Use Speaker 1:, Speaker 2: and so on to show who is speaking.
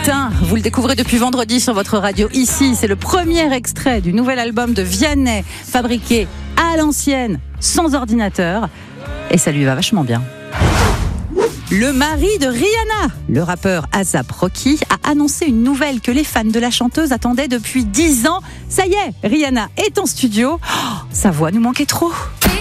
Speaker 1: Matin, vous le découvrez depuis vendredi sur votre radio. Ici, c'est le premier extrait du nouvel album de Vianney, fabriqué à l'ancienne, sans ordinateur. Et ça lui va vachement bien. Le mari de Rihanna, le rappeur A$AP Rocky, a annoncé une nouvelle que les fans de la chanteuse attendaient depuis 10 ans. Ça y est, Rihanna est en studio. Oh, sa voix nous manquait trop.